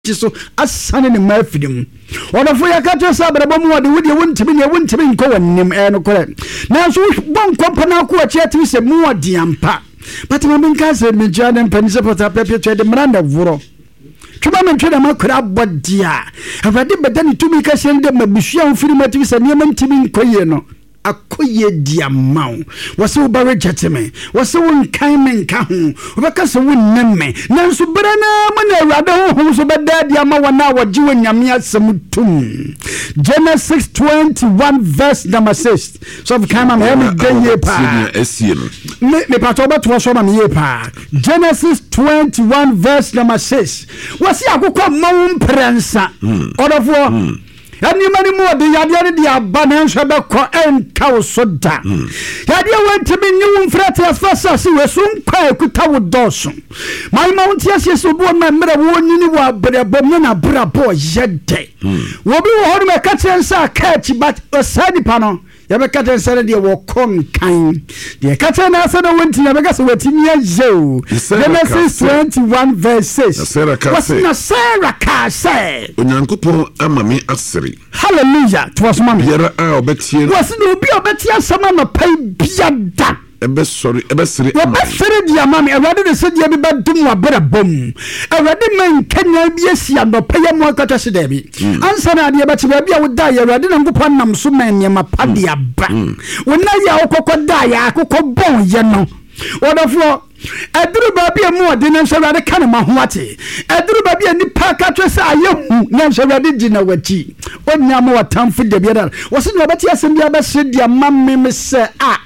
so asane ne mafidum odofo yakata sabrabo mu wode wudi wontimi nko wannim no kore na so bon kompana ko achiati se mu wode ampa but ma menka se me jane mpanise pota pepe twede mranda vuro twaba me twede makura bodia afade bedani tumi ka se nde mabusua ofiri mati se ne mantimi nkoye no akoye diamau wase wo bare jeteme wase wo nkan men ka ho obeka se wo nemme nanso brana mana awade ho so beda diama wana waji wo nyame asemutum Genesis 21 verse number 6 so of kama me denye pa me pato beto so ma me pa Genesis 21 verse number 6 wase akokọ mawo prensa odofo ani mani mo de yade de abana nso be ko enka wo so da yade wantimi nyu mfrate asfasa si weso nkwa ekuta wo doso mai mountain aseso bo na mra wo nyini wo abrabom na brabo yede wo bi wo hono me ka tensa ka chi but osani pa no ya be ka tensa de wo kon kan de ka tensa asa no wonti ya be ka so watimi azo Genesis 21 verse 6 wasina Sarah ka say onyankopon amame asiri hallelujah to us mama yara a obetie wasina obi obetia sama no pai biada ebesori dia mama awade de sedia bi badum wa brabom awade man kanya bi asia no paya mo akata se da bi ansa na de beti ba bia wo da ya awade na ngopon nam so man ne ma padia ba wona ya okokọ da ya akokọ bon ye no wonafo aduru babi emu ode na nhwade kan ma ho ate aduru babi ani pa ka twese ayehu na nhwade gina wachi onya mo watamfo de biada wose no beti asem bia ba hyedia mamme se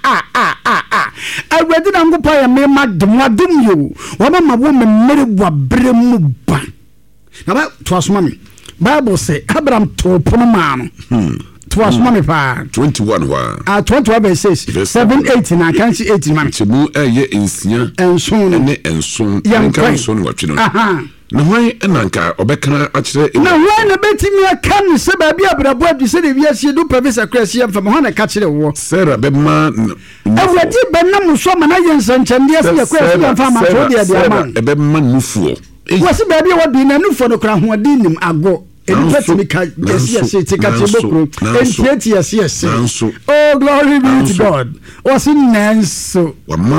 awade na ngopa ya me madum yo wo ma wo mmere bwa bremu ba na ba to asoma me Bible say Abraham to pono ma no was mommy pa 21 wa 21 verses 7 8 na kan si 8 mami chemu eye ensia enson ne enson kan enson watwe no na hwan enanka obekana akire na hwan na betimi akan se ba bia brabo adu se de wiase do professor Chris yam fam hwan na ka kire wo Sarah be ma awadi benam so ma na yensanchande ase ya Chris yam fam ma to de ama be ma nufuo wase ba bia wadu na nufuo no kra ho adi nim ago Oh, glory be to God. Was in Nanso.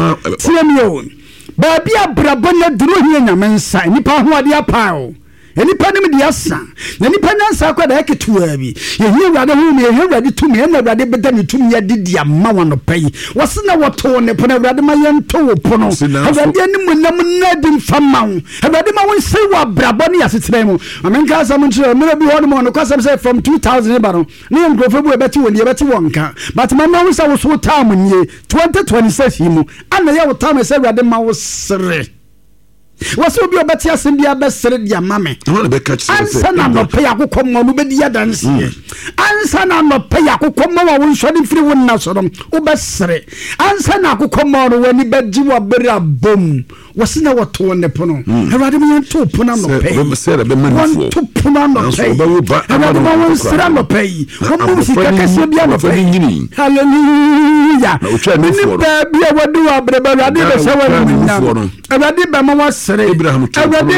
Baby, a brabona drew here in a man's sign. Nipa who are the apparel. Any panem the asa. Any penance are quite like to heavy. You hear rather whom you hear ready to me and rather better to me. I did the amount of pay. Wasn't what tone upon a rather my young toe upon us. I read the enemy from Mount. I read them I say what Braboni as its name. I mean, cause I'm sure maybe one more because I'm say from 2000 baron. Name go for better when you better one car. But my mouse I was so time in ye 2026 him. And the young time I said rather mouse. What's your better Cindy Abessere, dear mammy? I want to be catch. Answer no pay akoko mo be dia dance. Answer no pay akoko mo won shodi free won na so dom. Obessere. Answer na akoko mo when ni beji wa bere bom. What's na what to ne pono. Erade me to pono no pay. Won to pono no pay. Erade me won sira no pay. Won mo sika kase bia no pay. Hallelujah. Ni baby wadu abreba erade be se wa ni. Erade be ma Abraham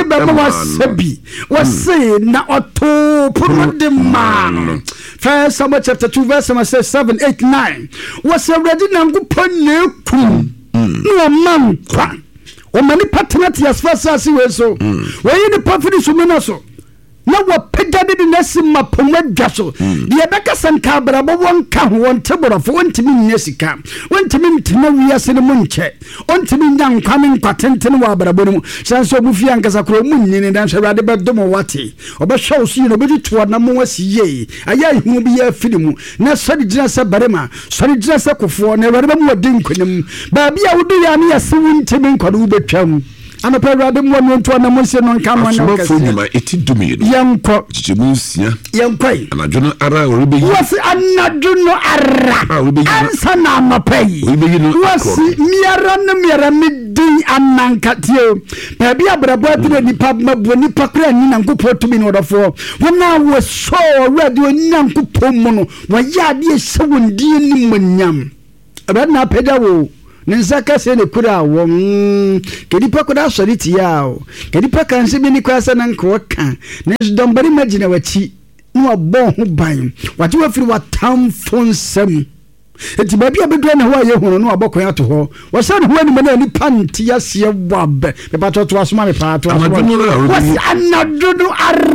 Sabi was saying na auto put the man. First Samuel chapter 2 verse 7, 8, 9 was already Nangu Pone no man kwan. O many paternity as fast as he was so. Where the prophet is so. Na wa pegade de nasima pomwa dwaso de ebeka sanka brabo wonka ho wonte fo wontimi nyesika wontimi ntena wiase ne munche wontimi nyan kwame nkwatenten wa brabo no sanso bufia nkasa kro munyini dan hwade bedomo wate obehwe osu no bedi to na mo wasiye aya ihu bi ya filimu na sori gina se barema sori gina se kofo na hwade ba mu wadi nkonim ba bia wudu ya ne yase wontimi nkwado ubetwam ana pɛwade mo no nto na mo se no nka mo na kase nyima etidumi no yanko chichemusia yankwai anadwono ara orebeyi wasi anadwono ara ansa na mapai wasi miara midin anankatio baby abrabo adire nipa mabo nipa kra ni nankopɔ tumi no dofo wona wo so radio nyankopɔ mu no wa ya de sewondie ni monyam abana peda wo Ninsaka se ne kura won kedipa koda sori tia o kedipa kan se bi ni kwasa na nko ka na dombari magina wachi no abon ho ban wati wafiri watam fonsam eti baby abedu na ho aye hono no abokon ato ho wo se ho ani mana ni panti ase wabe be pato to asoma me pato asoma wo anadu no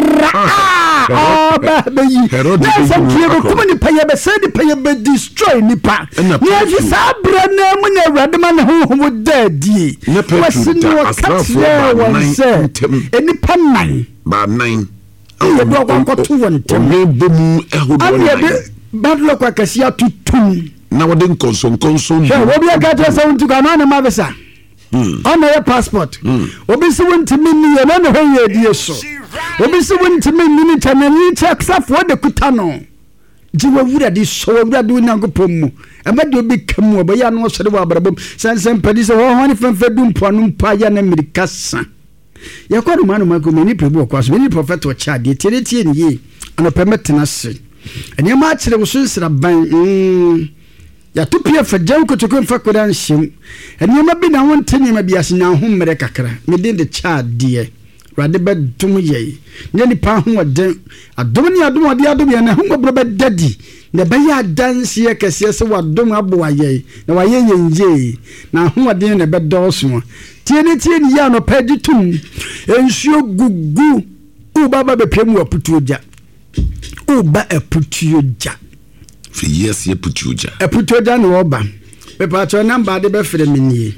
arra baby na some kiego kuma ni paye be se ni paye be destroy nipa ni afi sabra na mu na awrade ma na ho dadie wo se ni wo katse wo se enipa nan ba nan e do ko to wontem me bomu ehodo na badlo kwa kasia tutum na wode nkonso wo bia ka to se untu kana na mabesa on your passport obi se wontimi ni ye na no hwe die so obi se wontimi ni tanani check safo de kutano jiwa wura di so wura di nyankopom mu amade obi kam obo ya no so de abrabom sansan padi se ho honi fanfadu mponu mpa ya na mirikasa yakwado manu mago ni prebu okwaso ni prophet o cha de tie ni ye ano permetna se ene ma kire wo sunsira ban ya tupia fa jaw ko to ko fa kodan shim ene ma bi na won tani ma bi asina ho mere kakra me den de cha de rade ba dum ye ne ni pa ho den adom ni adom ode adom ye na ho bro ba dadi ne ba ya dance ye kese se wadom abo aye na waye yenje na ho ode ne be doso tie ni ya no pedi tum ensuo gugu u baba be pemu aputuoja uba aputuoja for years ye putuoja aputuoja no oba be pato number de be fere menie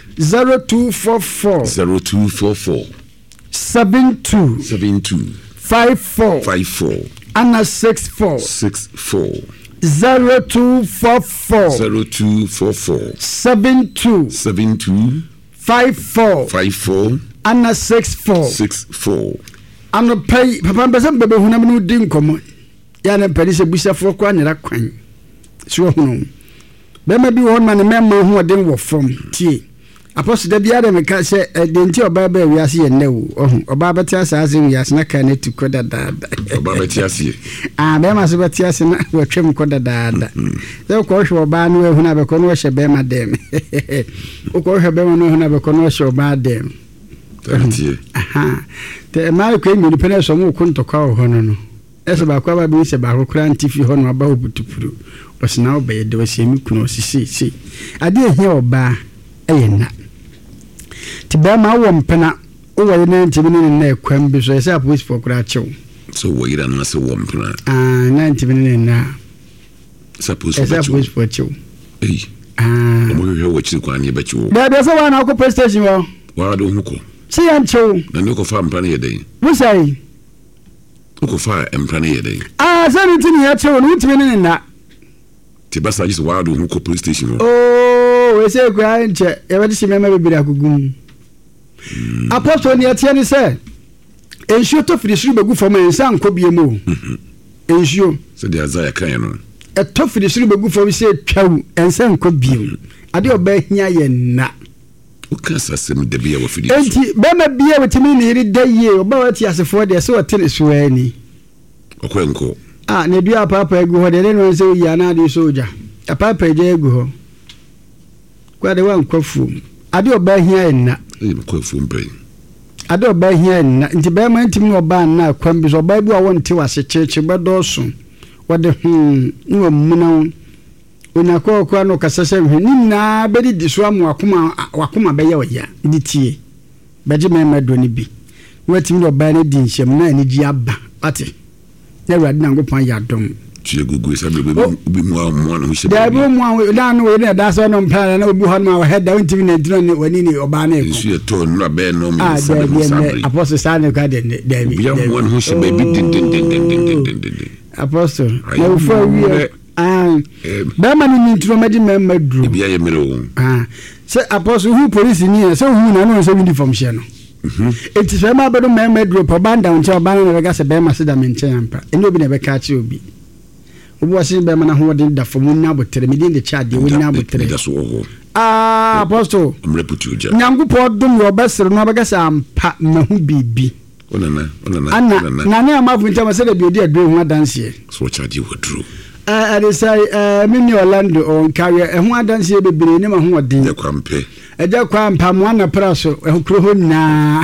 0244 72 54 ana 64 0244 72 54 ana 64 ano pay papa mbesa bebe hunam no di nkomo ya na padi se busafo kwa nyera kwan so hunu be ma bi won ma ne mema ho den wo from tie apostle da bia de me ka se denti oba ba wiase ye newu oba ba tia sa ase wiase na ka ne tuko dada oba ba tia ase be ma so ba tia ase na watwem ko dada se ko hwe oba no ehuna be ko no hye be ma dem ko hwe be ma no ehuna be ko no hye oba dem te ma ko emi pene so mu kunto kwa ho no ese ba kwa ba bi se ba kura ntifi ho no aba obutupuru osina obaye de wasiemi kuno sisi ade ehia oba eyena ti ba ma wo mpena o wo na ntimi ne na ekwam bi so ese apolice for kura chew so wo ira na se wo mpena na ntimi ne na suppose for chew mo yo wo chi kwa ni ba chew da so wa na ko police station wa do hu ko si ancho na ni ko fa mpana ye den musai ko fa mpana ye den so ni tini ya chew no ntimi ne na ti basa just wa do hu ko police station we say ko anche e wadi si mema bebiri akugum apostle ni atie ni say ensuo to firi suru begu fom ensa nko biemu ensuo so the Isaiah kan no e to firi suru begu fom say twawu ensa nko biemu ade oba hia ye na o ka sasem de bia wo firi enti be ma bia wetimi ni ri daye oba wati asefo de so wate so ani okwenko ne dua papa egu ho de no say ya na de soja papa je egu ho kwa de wan kwafu ade oba hia na kwafu mpe ade oba hia na nti be ma ntimi oba na kwambi so oba bi wa wonte wase cheche bedoso wode ni wa muna ona kwa no kasase ni na be di so amu wakoma be ye oya di tie beje me do ni bi watimi oba na di nsem na ni ji aba ate na awrade na ngopon ya dom tie gugu sa be bi mu no hye da bi mu na no we na da so no mpa na obi ho no head down tv na dino ni wani ni oba na eko su ye to no be no me sa be sabri apostle sane ka de da bi ya mu no hye be din apostle na ufo wi ba ma ni ntro madi memma dru bi ya yemero se apostle hu police ni se hu na no se uniform she no it is ma be do memma dru po banda unche oba na be ga se be ma se da menche ampa eni obi na be ka chi obi obi wasi be ma na ho de da fo mu na botere me de cha de woni na botere apostle amreputuja nyangupo dum yo besere no be ga se ampa ma hu bibi onana na amavu ntama se da bi odi adwe hu adanse so cha di wodru I say mini Orlando on carrier and one dance here be name of what did Quampe. A jack pam one a praso, a crew na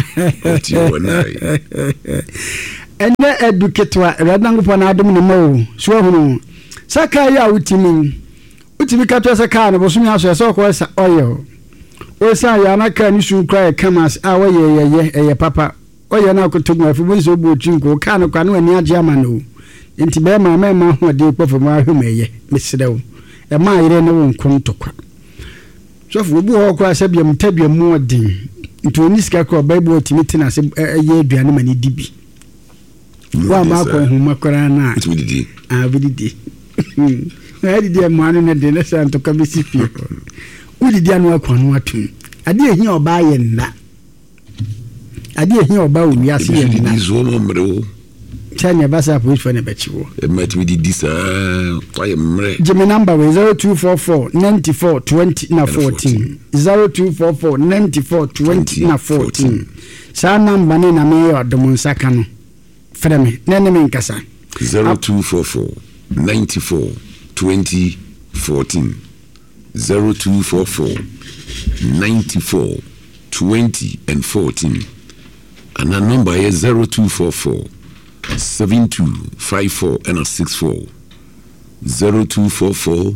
and the educator Radang upon Adam no mo, so Sakaya Utimin Utimika as a carnival, soon as I saw oil. O say yana can you cry camas our ye papa. O ya na ko to my for so bo chinko kan kwa no ani agama no. Enti be ma ho de kpofo ma ahumeye mesrew e ma yire ne won kontokwa so fu bu ho kwa se biam tabiam mu odin nti oni sika ko bible otimi na se ye aduane mani dibi wa ma ko hu makora na didi didi na didi ma no ne de ne santo ka bisi pie udidi anu akwa no atum ade ehia oba ye nna ade ehia oba owi ase ye nna Chanya basa police for nebechiwo. It might be this I am Jimmy number 0244 94 20 na 14 0244 94 20 na 14 sa number ni na me odom nsaka no freme nene me nkasa 0244 94 20 14 0244 94 20 and 14 and the number is 0244 7254 and 64 0244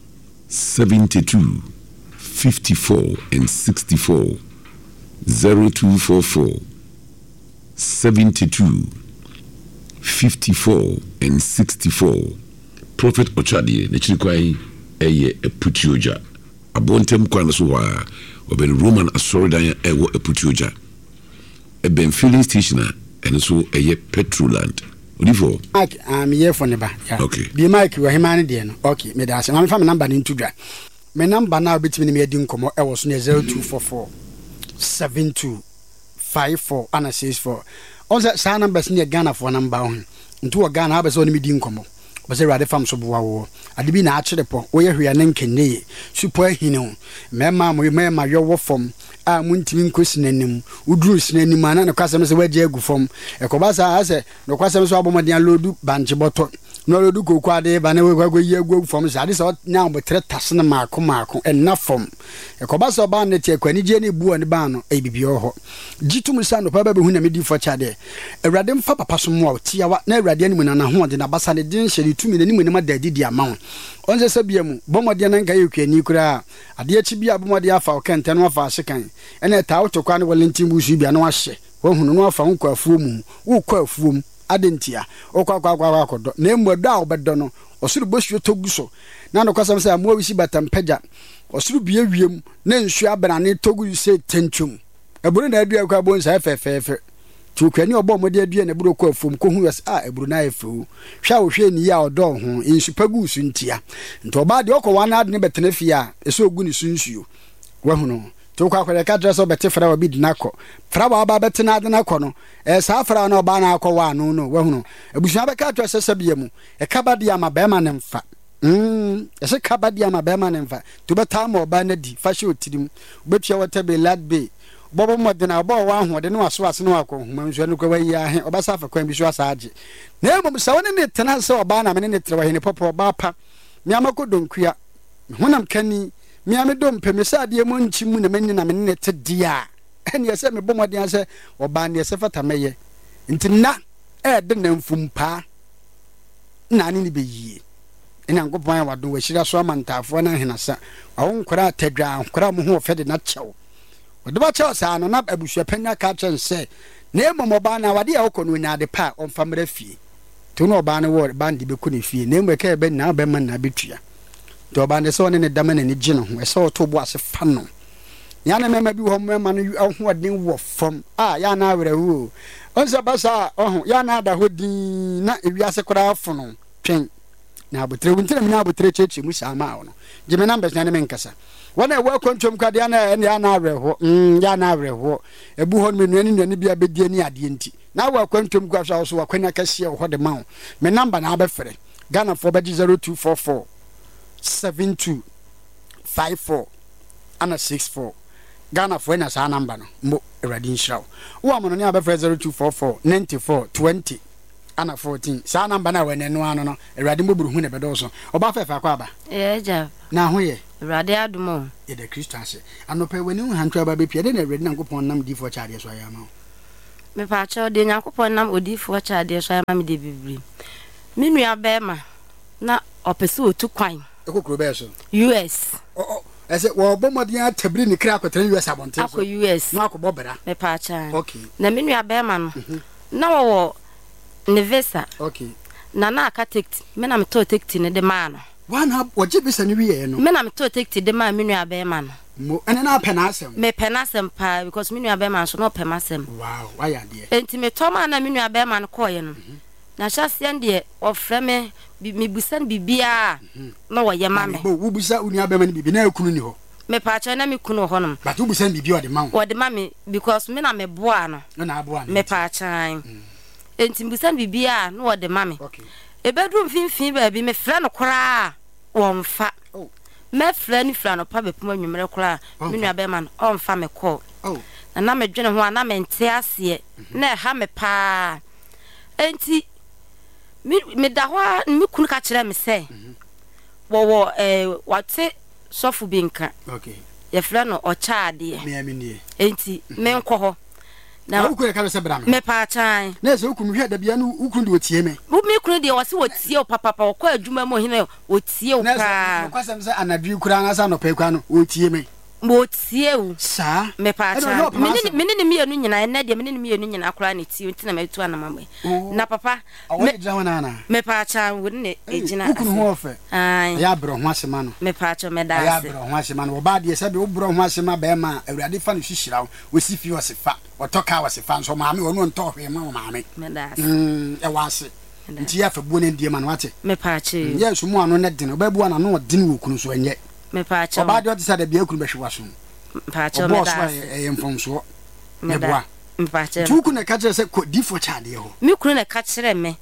72 54 and 64 0244 72 54 and 64 Prophet Ochadie ne chirikwai eye eputioja abontem kwan so wa oben Roman asoridan ewo eputioja eben filling station and so a Petroland. Udifo. Mike, I'm here for neba. Okay. Be Mike, we himani de no. Okay, me da. I'm from number into dra. My number now between me edin komo e was near 0244 72 54 and 64. Also, sa numbers near Ghana for number on. Into a Ghana have so me din komo. But say rather from so wo. Adibi na ache depo. Oye hwe anen kenye. Super hino. Mema mo mema yo form. A muntimi nkosi nanim uduru sinanim ana ne kwasem se waje agu fom ekobasa ase no kwasem so abomodian lodu banche boto no lodu kokwade ba na wegwago yi agu fom se ade se nya obotre tasene maako enna fom ekobasa ba na ti akwani je ne bu ani ba no ebibio ho gitum sa no pa ba behu na medi fo chade awrade mfa papa so mo tiawa na awrade ani mu na ho de na basa ne din hye tumi ne nimu ne ma dadi ama onse sabiamu bomodian na ngai kwani kura ade achi bia bomodian afa okente no afa asekan ene tawo to kwa ne walentin busu bia na wahye wohunu no afa nkwa afuo mu wo kwa afuo mu adentia okwa akodo na emmodo a obedo no osuru bosuo toguso na no kwasam se amoa wisi batampaja osuru bia wiem na nsu abrane togu se tentum eburu na adua kwa bonsa fefefe tukwani obo mode adua na buru kwa afuo mu ko hu yas eburu na afu hwa wo hwe ni ya odo ho nsu pagu su ntia nto ba de okwa na adne betene fia eso ogu ni sunsuo wohunu to kwa kwere ka dress obete fra wa bid nako fra wa ba bete na nako no sa fra na oba na akwa anu no wohunu ebusia be ka dress sabia mu e kaba dia ma be ma ne mfa ese kaba dia ma be ma ne mfa to beta ma oba na di fa hye otirim obetua wata be lad be bobo modena oba wa ho de no aso ase no akọ huma nso no kwa wa yi ahe oba sa fa kwan bi so asaaje na emom sa woni ne tena se oba na me ne tere wa hene popo oba pa mi amako donkua honam kani mi amedom pemesa de mo nchi mu na menni na menni te dia ene yese me bomode ase oba ne yese fata meye ntina de na mfumpa na ani ni beyi ina ngopon ya wado wa shira so amantafo na henasa awon kora tadwa kora mo ho fede na chew wode ba chew sa no na abusua panya ka chense na emom oba na wade ya okono nya de pa on famra fie to no oba na wo bandi be kuni fie na emwe ka be na be man na betua to ba ne so ne dama na ni gine ho e so to bo ase fa no ya na mema bi ho mema no ho odin wo fam ya na awere hu onse basa ya na ada hodin na ewiase kora afo no twen na abotre wuntere mi na abotre cheche mu sama no gime numbers na ne menkasa wana we kontom kwade ya na awere ho ya na awere ho ebu ho me nuani bia bedie ni ade enti na we kontom kwa so wakwanya kase ho de ma me number na abefere Ghana for beji 0244 72 54 and 64 Ghana for na sa number no mo eradi nshraw wo amono ne abefre 0244 94 20 ana 14 sa number na we ne no ano no Awurade mboburu hu ne bedo so oba fefa kwa aba ja na ho ye Awurade adumo ye de Kristo ase anope we ne hu hantu aba be pia de na Awurade Nyankopɔn nam difo chaade so ayama me pa cha de Nyankopɔn nam odifo chaade so ayama me de bibiri me nua bema na opese otu kwan ekokro be so US ese wo bomodin atabiri ni kra akotere US abonte so US na akobɔ bra me pa cha okay na me nua bema no na wo Nevesa okay na aka tekti me na me to tekti ne de ma no wana oje bisa ni wiye no me na me to tekti de ma me nua bema no mo ene na pena asem me pena asem pa because me nua bema so no pema asem wow why ade enti me to ma na me nua bema no koye no na hyase ande ofre me me busan bibia na wo ye ma me bo wo busa unia bema ni bibi na ekunu ni ho me pa cha na me kunu ho no but wo busan bibi o de ma wo de ma me because me na me boa no na aboa me pa cha enti busan bibia na wo de ma me okay ebedrum finfin ba bi me frɛ no koraa wonfa me frɛ ni frɛ no pa bepum anwumere koraa me nua be ma no onfa me call na me dwene ho na me nte ase na ha me pa enti me da ho me kunu ka kyerɛ me sɛ wo wate sofu bi nka okay ye frɛ no ochaade me amini enti me nkɔ hɔ na ukuru ka se bra me pa chan na se ukunu hwe da bia no ukunu de otie me wo me kunu de wo se wotie o papa ko adwuma mo hene wotie o pa na kwasem se anadwi kura na sa no pe kwa no otie me mo tie o sa me pa chan menene mienu nyina na de menene mienu nyina akora na tie ntina metu anamame na papa me dra wana na me pa chan wo ne ejina ukunu ho ofe ai ya bro ho asema no me pa chan me da ya bro ho asema no ba de se be wo bro ho asema ba ma Awurade fa no hihira wo si fi wo se fa otoka wo se fa so maame wo no nto hwe ma wo maame me da e wase nti ya fa buo ne die ma no wate me pa chan yes mu ano ne den ba buo na no den wo kunu so enye me pa chan ba de o tisa da bia kunu be hwe waso pa chan me da e mfonso me boa me pa chan tu kunu ka kire se ko difo chaade ho me kunu na ka kire me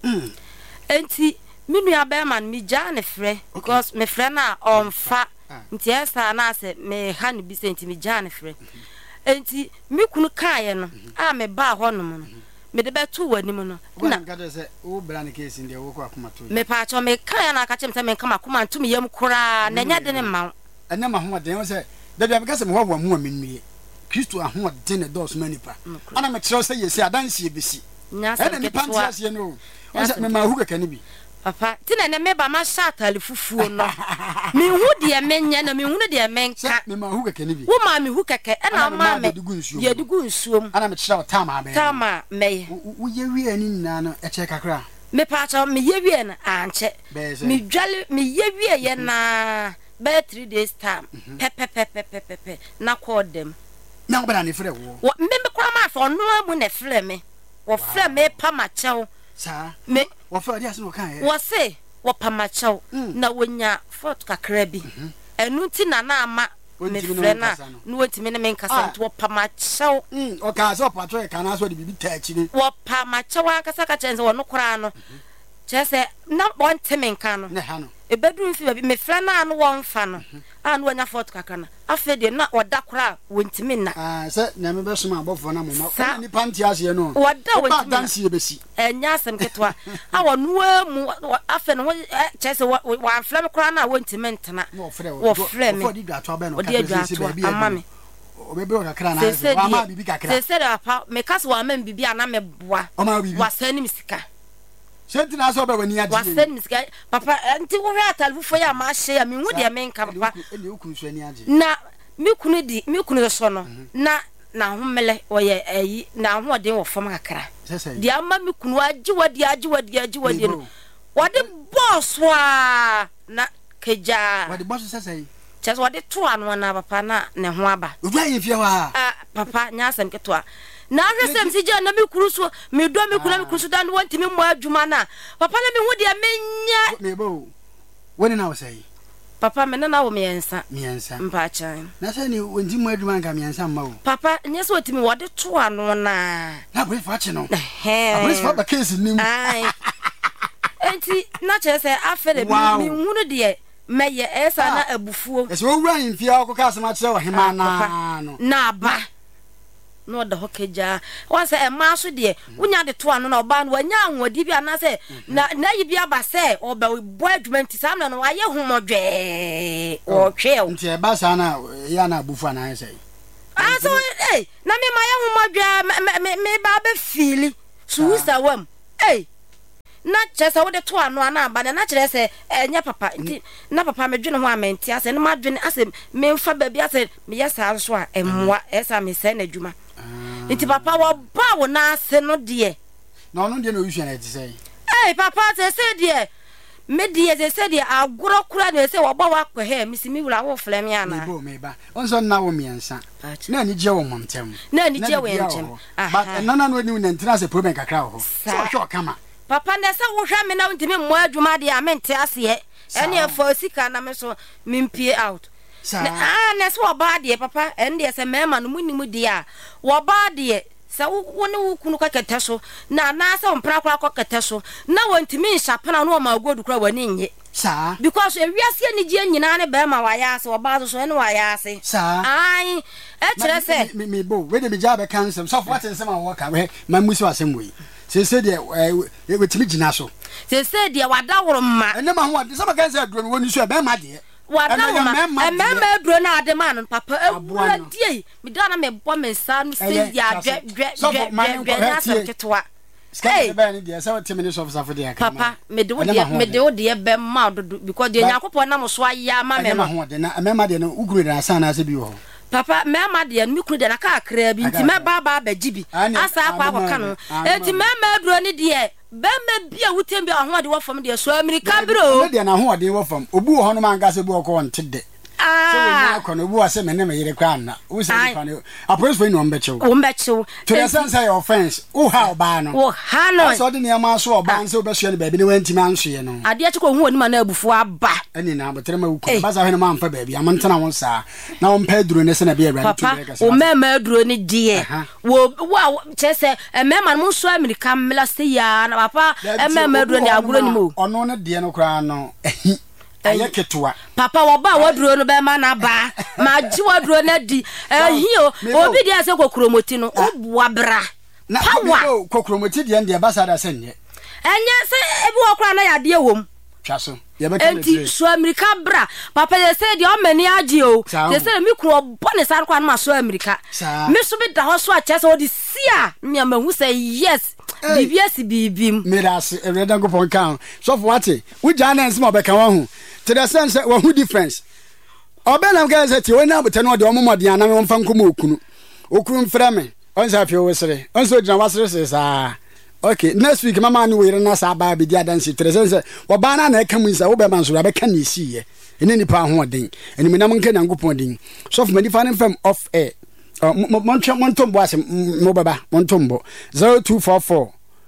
enti me nua be ma me ja ne frɛ because me frɛ na onfa nti esa na se me ha ne bi senti me ja ne frɛ enti me kunu kaaye no a me ba ho no no me de beto wanim no na ga se o bra ne case ndi wo ko akoma to me pa cho me kaaye na ka chem me kama akoma ntum yam kura na nya de ne ma enya ma ho de wo se da bia me ka se me ho wa mu amenwie Kristo aho de ne dos manipa ana me kire se yesi adanse ebesi nya se ke to ase no wo se me ma hu kaka ni bi papa tina ne me ba ma shatale fufuo no me hu de menya na me hu de menka me ma hu kaka ni bi wo ma me hu kaka na ma me ye dugu nsuom ana me kire o tama be tama me wo ye wie ni nyina no e che kakra me pa cha me ye wie na anche me dwale me ye wie ye na be 3 days time pepe na call them na wo bra ne frɛ wo me kura ma so no amu ne frɛ me wo frɛ me pa ma chew sa me wo fa dia so kan wo se wo pa ma chew na wonya fort kakra bi enu ti na na ama me frɛ na no wotimi ne me nkasa nti wo pa ma chew o ka so pa to e kana so de bibi ta akiri wo pa ma chew akasa ka chenze wo no kura no chese na won temi nka no ne ha no ebedu mfi ba me frɛ na no won fa no anu anya fort kakra na afa de na oda kura wontimi na se na me be soma abofo na mo ma ni panti ase no oda wontimi danse ebesi enya asem ketwa awo nuwa mu afa no chese wa frɛ me kura na wontimi ntena wo frɛ me odi dwato aba no ka presi be amame obebe o kakra na wa ma bibi kakra se apa me kaso wa ma bibi ana me boa wa sani misika senti na so be wani adi wa sani misika papa nti wo hwe atalfo ya ma hye ya me hu de me nka papa ene okunu so ani adi na me kunu so no na homele oye ayi na ho de wo fam kakra de ama me kunu agi wadi no wade boss wa na keja wade boss sesai chese wade to anu na papa na ne ho aba odwa yin fie wa papa nya asem ketwa na hwesem si je na me kuru so me do me kuru so dan wanti me mo adwuma na papa na me hu de menya me bo woni na wo sei papa me na wo miensa mpa chan na se ni wonti mo adwuma nka miensa mma wo papa nye so otimi wode to anu na brief fa che no brief fa ba case nim ai enti na chese afere me hu de meye esa na abufuo ese wo wura yin fia okoka asema kire wo hema na no na ba no da hokeja wan say e ma so de unya de to ano na oba no wanya anwodi bia na say na yi bia ba say oba boy adwumenti sam na no aye humodwe o twe nti e ba sa na ya na abufu ana say so na me ma ye humodwe me ba be feel so sa wam na chesa wo de to ano ana aba na kire se enya papa nti na papa medwene ho amenti ase na madwene ase me mfa ba bi ase me yesa so a emwa esa me se na dwuma nti papa wo ba wo na ase no de na ono de no wisua na ti sei papa se de me de se de agoro kura na se wo ba wa kwa he me si mi wura wo flem ya na me ba onso na wo miensa na ni je wo montem na ni je wo entem but nana no ni ntina se problem kakra ho so kama papa ndesa wo hwa me na ntimi mmo adwuma de amente ase ene efo sika na me so mimpie out na so oba de papa ende se mema no munimu de a wo ba de se wo ne wo kunu kakata so na se ompra kwa kakata so na wo ntimi nhapana no ma godu kura wani nye sa because ewiase ni je nyina ne be ma waya ase wo ba so ene waya ase sa ai kire se me bo we de be ja be cancel so what nsem an wo ka we ma musu asem we se de we timi gina so se de wada woro ma ene ma ho de se ma kan se aduro woni so be ma de wada ma emma aduro na ade ma no papa ewura die me da na me bo me sa no se ya dwe na se ketwa Hey, Papa, me do the be mad because the Yakopo na so ya ma me no. Na me de no uguru na sa na se bi ho. Papa, me ma de no mikuru de na ka kra bi nti me baba ba jibi. Asa akwa akoka no. Enti me ma duro ni de be me bia wutem bia ho de wo fam de so America bro. Me de na ho de wo fam. Obu ho no man ga se bu ko won tede. So we na kono bu ase me ne me yire kwa na. Wo se kwa ne. Apres for no mbechew. O mbechew. To the sense your offense. O ha oba no. O ha no. So de ne ma so oba nse obeso ne ba bi ne wanti man hwe no. Ade achiko hu oni ma na abufu aba. Ani na abotere ma wuko. Ba za hwe no ma mfa ba bi amantana won sa. Na won pa duro ne se na bi awra to be ka sa. O mema duro ne die. Wo chese mema no so America mela se ya na papa mema duro ne aguro ni mo. Ono ne de no kra no. Ayeketwa papa wo ba waduro no be ma na ba ma ji waduro na di ehio obi dia se kokromoti no obua bra na pawa kokromoti de nde basada senye enye se ebi wo kra na yade wom twaso ye be kan enti so America bra papa ye se de o mani agi o ye se mi kro bone sar kwa na so America mi so be da ho so a chese o di sia mi amahu say yes BBS bibim mirasi ereda go pon kan so for what we jana nsema be kan hu to the sense we who difference obena ga say ti we na bote no de omomode ana me mfa nkomo okunu mfra me on say afio wesere on so jina wasere sa okay next week mama ni we na sa ba be dia dance to the sense wo ba na e kam nsa wo be man so be kan ni si ye ene nipa ho odin ene me na mo nkan ngopon din so for me difa ne fam off air montombo ase mo baba montombo 0244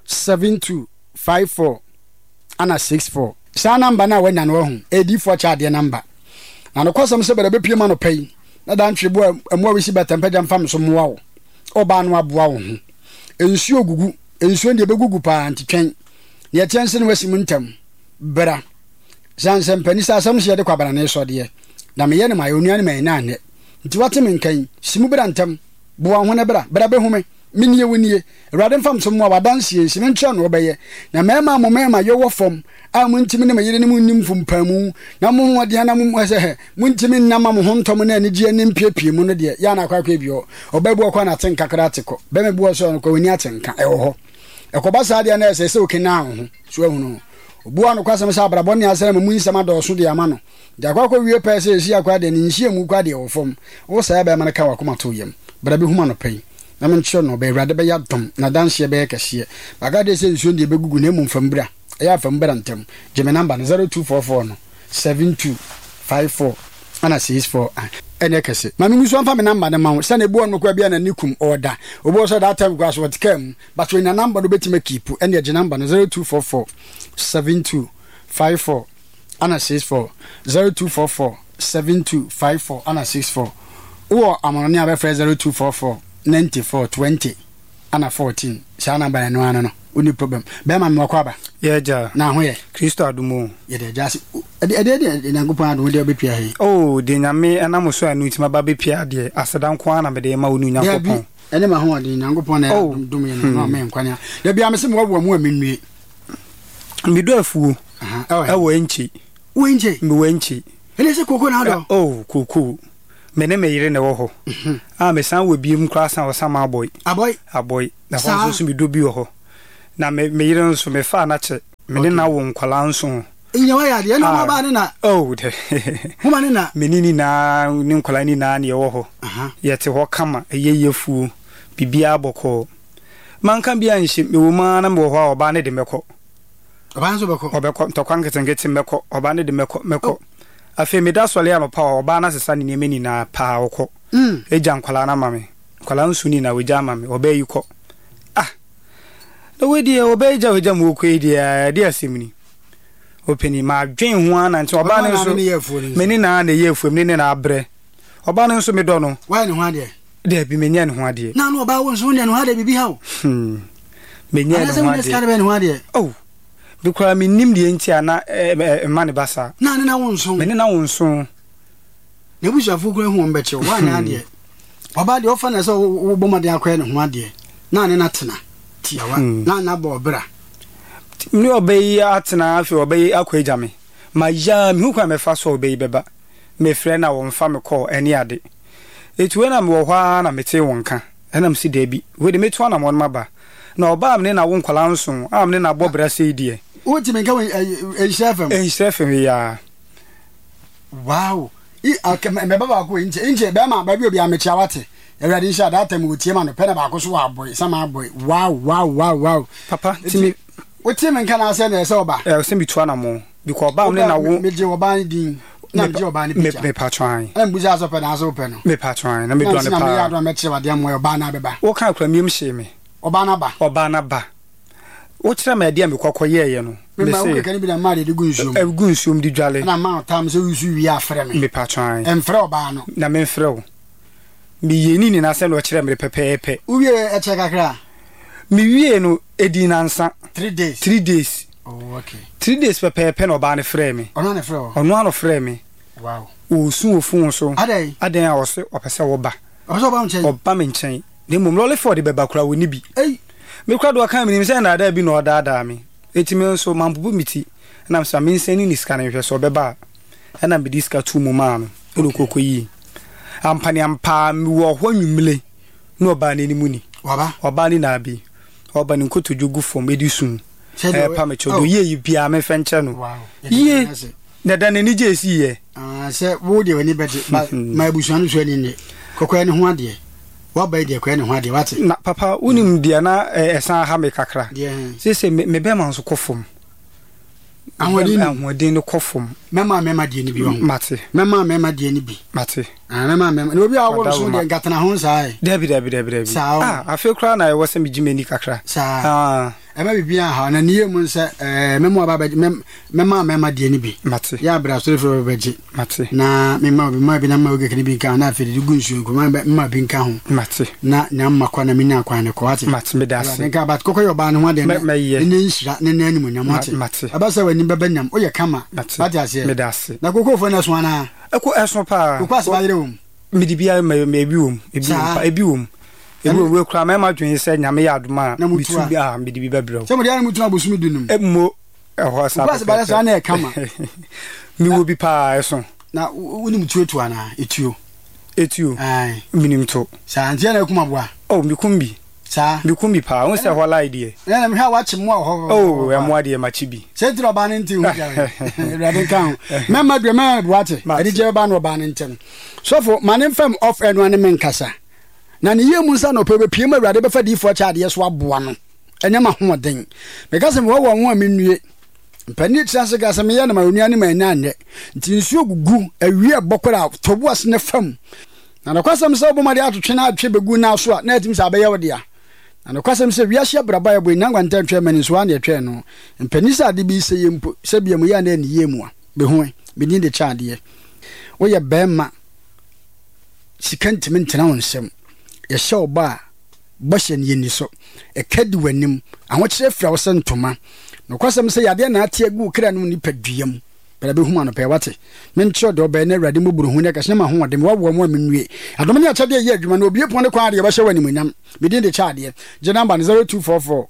7254 ana 64 sa number na wanya no hu edi4 cha de number na no kwasam se bere be pie ma no pai na dan twebo amwa wisi betempa fam so moa wo oba no aboa wo hu ensuo gugu ensuo de be gugu pa antitwen ne chense ne wasi muntam bra sanse mpani sa sam se de kwabana ne so de na me ye ne ma yonu ne me na ne nti wate men kan simu bra ntam boa ho ne bra be hume minie wonie awrade mfam so mo wadanse nsime nche no obeye na mema mo mema yo wo fom a mo ntimi ne mayire ne mo nim fom pamu na mo ho de na mo se mo ntimi nnama mo ho ntom na anigye ne mpiepie mu no de ya na akwa bio obabu okwa na tenka kratiko be me buo so no kwa woni atenka ewo ho ekoba de na se okina ho so ehunu obu anu kwasem sa abrabɔ ne asere mu nsɛm adɔso de ama no de akwa wie pɛ sɛ esi akwa de ne nhie mu kwa de wo fom wo sa ba ma ka wakoma to yam bra bi huma no pɛi na men kyo no be wrade be ya dom na danse be kɛhye baga de sɛ nsuo de be gugu na mu fambra ya fambra ntam geme number 0244 no 7254 ana 64 ene kɛse ma me nsuo amfa me number ne ma wo sɛ ne bo no kwa bia na nikum order obo so that time kwa so watkam but we na number do betima keep ene ge number 0244 7254 ana 64 0244 7254 ana 64 wo amonone abefre 0244 9420 ana 14 sha number no ano no oni problem be ma me wakwaba yeja na ho ye Kristo adumo ye de jasi ede nyankopon adu de obepia he oh de nyame ana mo so anu tima ba bepia de asedan ko ana me de ma onu nyankopon ene ma ho ade nyankopon na dum ye no me nkwane da bia me se me wo mu amenwie mi do afuo ewo enchi wenje mi wenchi ele se koko na do koko me ne me yire ne wo ho me san wo biem kra san wo sama aboy na ho so mi do bi wo ho na me yire nso me fa na che me ne na wo nkwala nso inya wa ya de na ba ne na de huma ne na me ni na ni nkwala ni na ne wo ho yete ho kama eyeyefu bibia aboko manka bia nshi me wo ma na me wo ho oba ne de meko oba nso beko obeko to kwanketengeti meko oba ne de meko afi me da sole am pa oba na sesa ne me ni na pa woko eja nkwala na mame nkwala nsu ni na weja mame oba yiko no we die oba eja mu ko dia dia simni openi ma dwen ho ana nti oba ne nso me ni na yefu me ni na abre oba ne nso me do no wa ne ho ade de bi me nya ne ho ade na no oba won so ne ho ade bibi ha o me nya ne ho ade bikura mi nim de ntia na mane basa na ne na wonso me ne na wonso ne bushafo kura hu ombeche wa na ade oba de ofa na so wo bomade akwa ne ho ade na ne na tena tiawa na bo bra mi obey atena afi obey akwa ejame ma ya mi hu kwa me fa so obey beba me frɛ na won fa me call eni ade etuwe na me wo hwa na mete wonka enam si da bi we de metu na mo maba na oba amne na won kwala nso amne na bo bra sei die o ti me ka enshefem ya wow me baba ko inche be ma ba bi obi amecha wate everybody sha that time we tie ma no pe na ba ko so wa boy sama boy wow papa timi o ti me ka na se na se oba se bi tu na mo because oba amne na wo me je oba din na me je oba ni picture me patron em buja so pe na so pe no me patron na me do na pa na me ya do me che wa de mo oba na beba wo kan kra miem hye me oba na ba wo kira ma dia me kokoye ye no me se me kan bi na ma de gunsuom di dwale na ma tam se usu wi afre me patron em fre oba no na me fre wo mi yeni ni na se no kira me pepepe uwie e che kakra mi wie no edi nansa 3 days oh okay 3 days pepepe no ba ne fre me ono ne fre ono ano fre me wow o sun ofun so aden a wo se opese wo ba oso ba nchen oba me nchen de mum lole for de beba kura woni bi me kura do kan me nim se na da bi no da me etimi nso mampubu miti na msa me nsani ni scan hwe so beba na me diska tu mu ma no elo kokoyi ampani ampa mi wo hwo nwumle no oba ni mu ni oba ni na bi oba ni nkoto jogu fom edisun pa me chodo ye bia me fenche no ye na da ni je si ye se wo de wani beti ma busuanu so ni ne kokoya ni ho ade wa ba de kokoya ni ho ade wate na papa unim dia na esan ha me kakra se me be man so kofom ahwodin no kofom mema de ni bi wo mate mema de ni bi mate mema no obi a wo so de gatana ho sai debi afi kra na wo se me jimeni kakra ema bibia ha na niye mu nse mema baba mema de ni bi mate ya bra so fo beji mate na mema bi na ma oge kani bi kan na afi de gunsu ko mema bi kan ho mate na nyamma kwa na mina kwa ne ko wate mate me das nka bat kokoyo ba ne ho de ne nshira ne na animu nyamate abasa wani baba nyam o ye kama wate ase me das na kokofo na so ana eko eso pa kokwa se ba yire wo me di bia me bi wo ebi wo we kra ma dwen se nyame ya adoma bitu bia me di bi babrɛ se mo dia na mutu na bosumi dunum emmo ho sa kokwa se ba sa na e kama mi wo bi pa eso na woni mutu etu ana etu ai minim to sa antia na kuma boa mi kumbi sa mi kumbi pa won se ho la idea na me ha wachi mo ho e mo adie machi bi se tro ba ne nti hu ja rade kan mema dwe ma boate ade je ba no ba ne ntem so for manem fam off and one men kasa na ne yemu nsa no pe be piem awurade be fa difo cha ade so aboa no enya ma ho den me kasa me wo ho amenue mpani tsanse kasa me ya na ma onua ne ma nya nne nti nsuo gugu awie bokora tobo ase ne fam na no kwasam se obomade atotwe na atwe begu na so na atim sa abeya wode a na no kwasam se wiase braba ya bo nyangwa ntantwe mani so an de twe no mpani sa ade bi se yempo se bia mu ya na ni yemu a be ho be ni de cha ade wo ye bema sikantim ntena wonsem ye hye oba boshe ne ni so e kadi wanim ahokyere fra wo se ntoma no kwasam se yade na ate agu kra no ni paduam bɛda bɛhum anɔpɛ wate menkyerɛ de ɔbɛɛ no awurade mɔburu hu ne kɛse ne ma hoɔden wawoa mu a menwie adom ne akyɛdeɛ yɛ adwuma no obie pɔn ne kwan adeɛ bɛhyɛ wɔ animuonyam medin de kyɛ adeɛ gye namba no 0244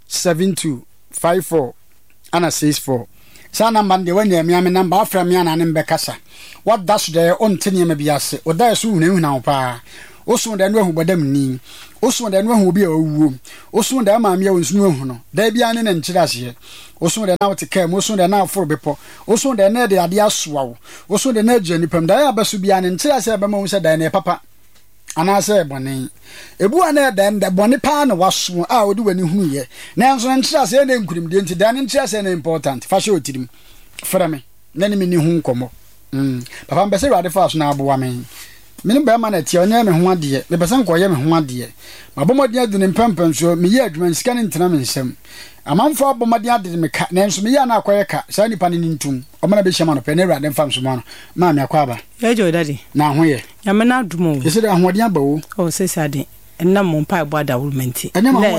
7254 ana 64 saa namba no deɛ woanya mia me namba afra me ana ne mbɛkasa wada so deɛ ɔnte nneɛma bi ase ɔda so hunahuna wo paa osun da no ahu bodam ni osun da no ahu obi a owuo osun da maame ya wonsunu ahu no da bia ne nkyira ase osun da na wote kam osun da na aforo bepo osun da na de ade asoa wo osun da na agya nipam da ya baso bia ne nkyira ase ba ma wo se da na papa ana se bone ebu ana da bone pa na waso a odi wani hunu ye na nso nkyira ase na nkurim de nti da ne nkyira ase na important fa hye otirim fra me na ne me ni hu nkomo papa mbese rade fa so na aboa me menim ba ma na tie onye me ho ade me pesa nko ye me ho ade ma bomodi adu ne mpampam so me ye adwuma nsika ne ntena me nsam amanfo bomodi ade me ka na nso me ye na akoye ka sa nipa ne ntum o mana be hyema no pe na rade mfam so ma no ma me akwa ya jo daddy na ho ye ya me na adumo yese da ho ade abawo o se ade enna mo mpa ebo ada wulmenti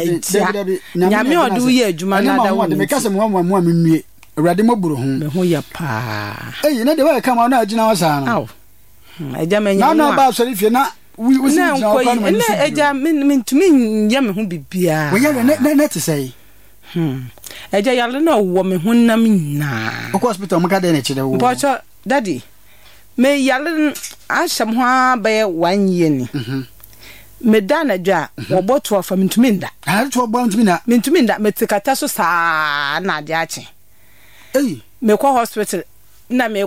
na me odu ye adwuma na ada wulmenti me kase mo a menwie awurade moburu ho me ho ye pa na de wa ka ma na agina wasa no eja menya na ba so rifie na we na eja mentumi ya me ho bibia we ya na te say eja yale na wo me ho nam na o hospital maka de na chide wo bocho daddy me yale asham ho abaye 1 year ni me dana dwa wo boto afa mentumi nda to bo mentumi nda metikata so saa na ade ache me ko hospital na me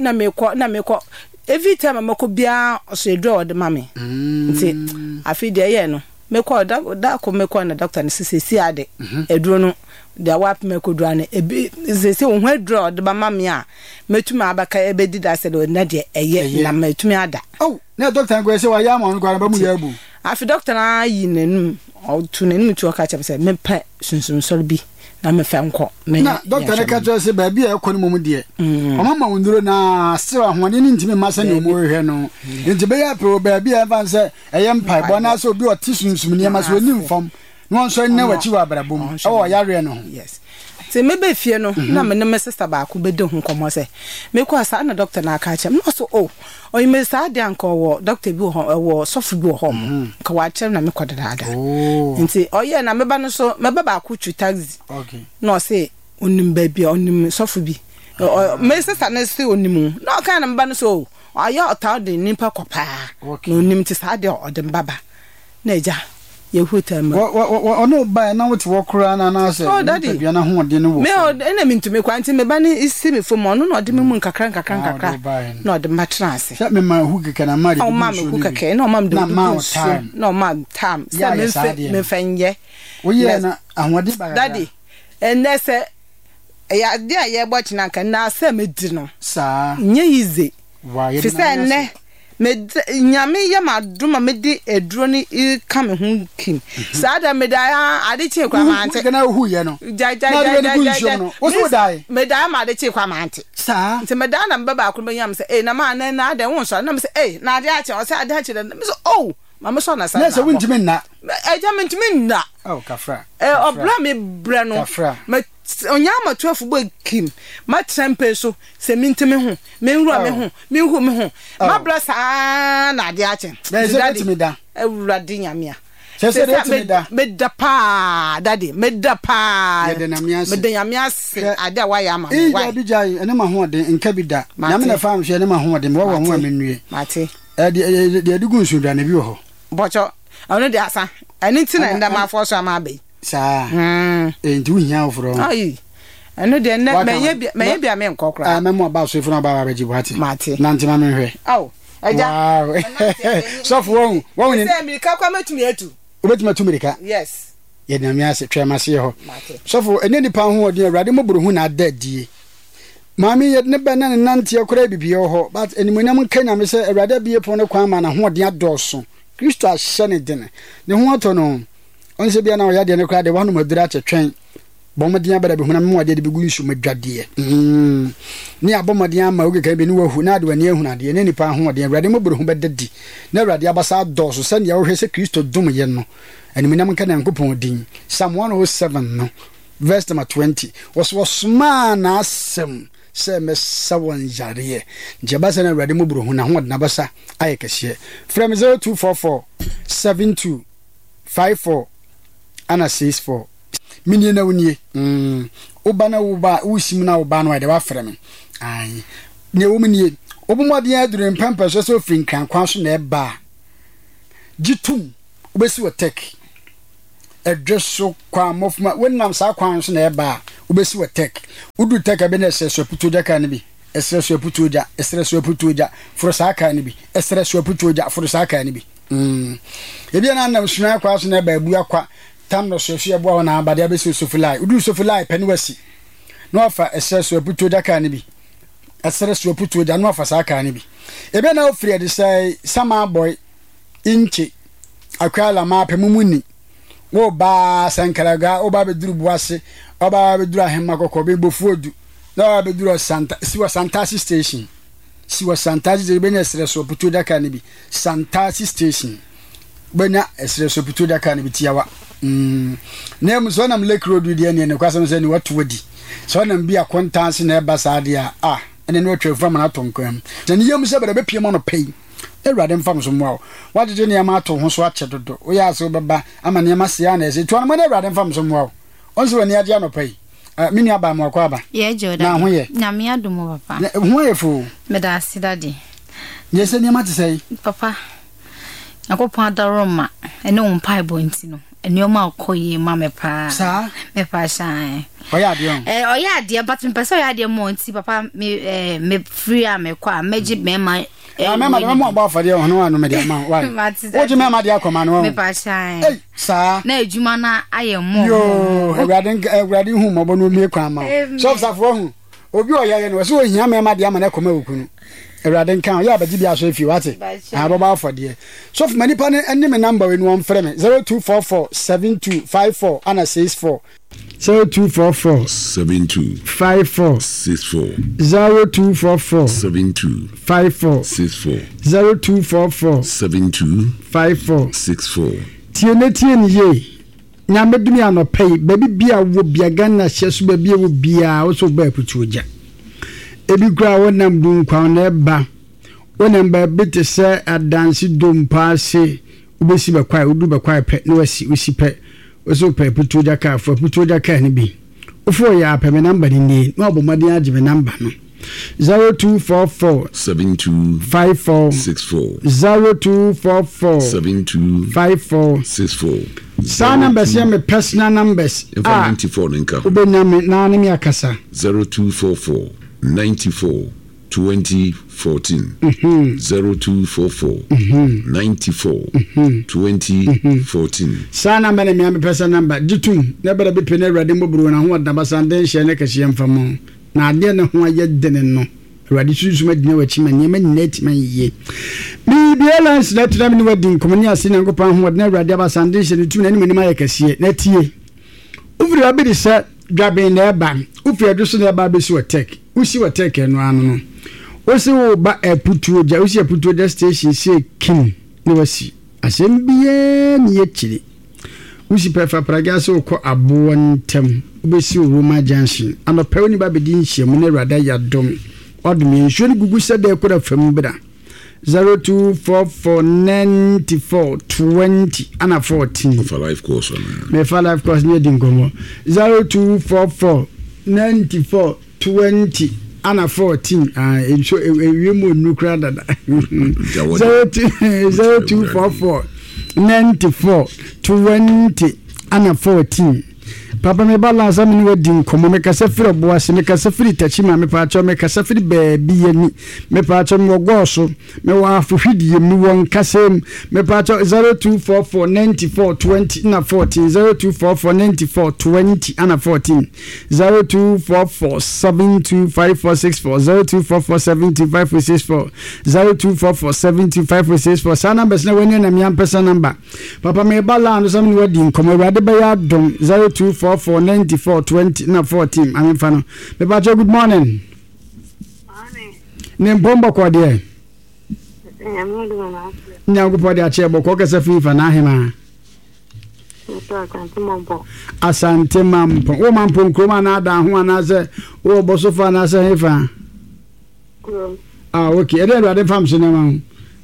ko every time amako bia so draw the mami nti afi de ye no me ko da ko me ko na doctor ne sisi ade eduro no da wap me ko dura ne ebi sisi wo ho draw de ba mami a metuma abaka ebedi da se do na de eye na metumi ada na doctor go se wa ya ma no kwa ba mu ya bu afi doctor na yi nenum o tu nenum tu o ka che se me pa sunsun sori bi na me fa nko na doctor ne ka tell se ba bia ekọ no mum de o mama wonduro na still ahone ni ntimi masa ne mo hwe no nti be ya pro ba bia fa se eye mpa bo na so obi o tisunsun ne ma so ni mfom no so ne wachi wa brabom o yare no yes se me be fie no na me ne me sister ba ko be de hu komo se me ko asa na doctor na ka chem no so o me sa de anko wo doctor bi wo sofu bi wo hom ka wa chem na me ko dada nti oye na me ba no so me ba ko tru taxi no se onim ba bi onim sofu bi me sister na se onim no ka na me ba no so aya ota de nipa kopa no onim ti sa de odem baba na eja yehutama ono ba na wote wokura na na se bia na ho de no wo me na mintumi kwanti me ba ni isi me fo mo no no de me mu nkakra no de matra ase se me ma hu keke na mari o ma me hu keke no ma me time no ma time se me fanye wo ye na ahode ba daddy enne se ya de aye bo china kan na se me di no sa nye yize wa ye na ne me nyame ya maduma me di eduro ni ka me hu kim sada me da ade che kwa mante na hu ye no ja wo so dai me da ma ade che kwa mante sa nti me da na me ba akuru yam se na ma na ade won so na me se na ade ache o se ade ache na me so mama so na sa na se wuntimi na eja mentimi na kafra obra me bre no me onyama 12 bo kim ma trempe so se mintimi ho me nrua me ho me hu me ho ma bra sa na ade ache na se betimi da ewurade nyame a se betimi da me da pa daddy me da pa ye de na miase me de nyame ase ade a wa ya ma wa bi jai ene ma ho de nka bi da nyame na fa hwe ene ma ho de me wo ho amenue mate de adigu nsu da na bi ho bocho ono de asa eni ti na nda ma afo so ama be sa nti wunya ofro ai eno de na me bia me nkokra me mo ba so ifuna ba ba jibuati mate na nti ma me hwe eja so for won ni se America kwa matumi atu obetuma America yes ye na me ase twema se ho so for ene nipa ho odi awrade mo buru hu na adadie mami ye ne ba na nante akora bibie ho but enimonyam kanya me se awrade bie pon ne kwa ma na ho odi adoso Kristo ahye ne dene ne ho ato no onse bia na oya de ne kra de wanu madura chetwen bomadian bada be hunam mo de be gu nsu madwade ni abomadian ma oge kan be ni wahu na de wani ehuna de ne nipa ho de awrade mo buru hu bedadi na awrade abasa adoso se ne ya wo hwe se Kristo dum ye no animinam kan yankopon din Psalm 107 no verse number 20 was man asem sɛ mɛsa wɔn yareɛ nkyɛ ba sɛ no awurade mu buro ho na ho ɔde nabasa ayɛ kɛseɛ frɛ me 0244 72 54 ana 64 minie na wonie woba na woba wosim na woba no ayɛ de wafrɛ me ai ne wo minie obumɔden adure mpampa so sɛ ofiri nkrankwan so na ɛba gitum wobɛsi wɔ tek ɛdwe so kwa mɔfuma wonam saa kwan so na ɛba wobɛsi wɔ tek wodu tek abɛ na ɛsɛ so aputo gya ka ne bi ɛsrɛ so aputo gya ɛsrɛ so aputo gya foro saa ka ne bi ɛsrɛ so aputo gya foro saa ka ne bi ebia na nam suna kwa so na ɛba abu akwa tam no so hwe ɛboa na abade abɛsi sofilai wodu sofilai pɛ ne wasi na ɔfa ɛsrɛ so aputo gya ka ne bi ɛsrɛ so aputo gya na ɔfa saa ka ne bi ebia na ofiri de sɛ sama boy inchi akwala ma pɛ mumuni wo ba sankaraga wo ba beduru buase wo ba beduru ahemma kokko be bofuodu na wo beduru santa siwa santasi station siwa santasi de benya esre so puto daka ne bi santasi station benya esre so puto daka ne bi tiawa na mu so nam lake road de ne kwasam se ne wato wadi so nam bi akontanse na eba saade a ene no twefo ma na tonkwam na ne yam se bere be pie mo no pay Erade mfam so mwa what did you ma to ho so ache dodo o ya so beba ama ne ma sia na ese to an mo na erade mfam so mwa onso wani ade anopai mini aba mo akwa aba ye joda na ho ye na me adumo papa ho ye fo me da sidade ye se ne ma te sei papa akopon adaroma ene on pai bonti no ene o ma akoye ma me pa sa me pa shan oya de on oya de but me person oya de mo nti papa me free am me kwa meji me ma mema de mo ba fade ho no anu me de ma wa wo je mema de akoma no me pa shan sa na ejuma na ayemo yo ewrade hu mo bo no mi kwa ma so safo hu obi oya ye no so ohia mema de ama na koma okunu ewrade kan ya baji bia so efi wate abo ba fade so for many pan ene me number we no on frɛ me 0244 7254 ana 64 0244 72 54 64 0244 72 54 64 0244 72 54 64 tiene ye nyame dumi anopei baby bia wo bia Ghana hyeso ba bia wo bia wo so ba putuoja ebi kura wonam dun kwa na ba wonam ba bete se adansi dompa se ubesi ba kwai udu ba kwai pe na wasi pe oso pe putuoja ka fo putuoja ka ni bi ofo ya pe me number ni no obomade agime number no 0244 72 54 64 0244 72 54 64 sa numbers ya me personal numbers 94 ninka ubenyame na ne mi akasa 0244 94 2014 0244 94 2014 sa number ne mi personal number jitum na bere be pene awrade mboburu na ho da basande nhye ne kase mfamo na ade ne ho aye dene no awrade susuma dina wachi manye maneti manye bi balance na tram ni wadi nkomani ase na ngopan ho na awrade basande nhye ne tu na ni ma ye kase na tie ufiri abidi sa dwabe na eba ufiri aduso na eba besi wotek usi wotek eno anu no osi wo ba aputuoja usi aputuoja station se kin ne wasi asembie ni yechiri usi pefa praga so ko abontem ubesi Roma Junction ano pewni ba bedi nhiem na awrada yadom odum nsuo ni gugu se de koda fam bida 02449420 ana 14 for life course me for life course ni dingomo 02449420 ana 14 enso ewiemu nukra dada 02449420 ana 14 papa me balance am ni wadi nkomo me kasa firi boase me kasa firi tachima me paacho me kasa firi baabi yani me paacho me wogoso me wa afuhwidie mu won kasem me paacho 02449420 na 14 02449420 ana 14 0244725464 0244725464 sa numbers na wani na mi ampesa number papa me balance am ni wadi nkomo awrade ba ya dom 02449420 na 14 I'm fano me ba good morning ne bomba kwa de nyangu pode a chebo ko kasa fifa na hema Asante mampo. Wo mampo nkroma na ada ho anase wo bosofa na se hefa. Ah, okay. Ede Awurade fam so na ma.